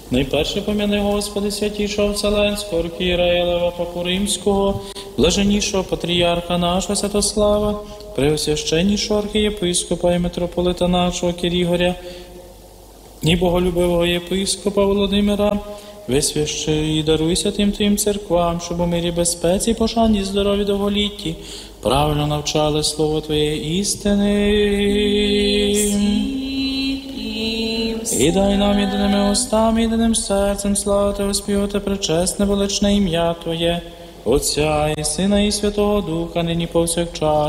Найперше пом'яни, Господи, святішого Вселенського архієрея Лева Папу Римського, блаженнішого патріарха нашого Святослава, преосвященнішого архієпископа і митрополита нашого Кирігоря, і боголюбивого єпископа Володимира, висвящи і даруй святим Твоїм церквам, щоб у мирі, безпеці, пошані, здорові, довголітті правильно навчали Слово Твоє істини. І дай нам єдиними устами, єдиним серцем славити, оспівати пречесне величне ім'я Твоє, Отця і Сина і Святого Духа, нині повсякчас